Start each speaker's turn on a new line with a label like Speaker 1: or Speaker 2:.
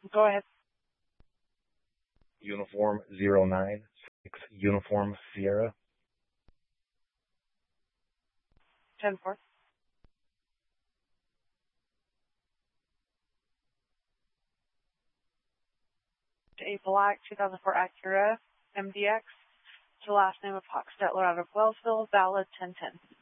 Speaker 1: Go ahead.
Speaker 2: Uniform 096 Uniform Sierra.
Speaker 1: 10-4. A black 2004 Acura MDX. The last name of Hochstetler out of Wellsville, valid 1010.